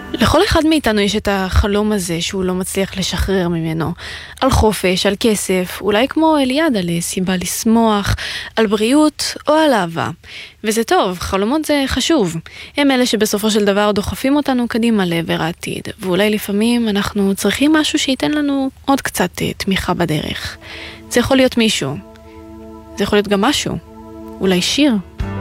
לכל אחד מאיתנו יש את החלום הזה שהוא לא מצליח לשחרר ממנו. על חופש, על כסף, אולי כמו אליעד, על סיבה לשמוח, על בריאות או על אהבה. וזה טוב, חלומות זה חשוב. הם אלה שבסופו של דבר דוחפים אותנו קדימה לעבר העתיד. ואולי לפעמים אנחנו צריכים משהו שייתן לנו עוד קצת תמיכה בדרך. זה יכול להיות מישהו. זה יכול להיות גם משהו. אולי שיר.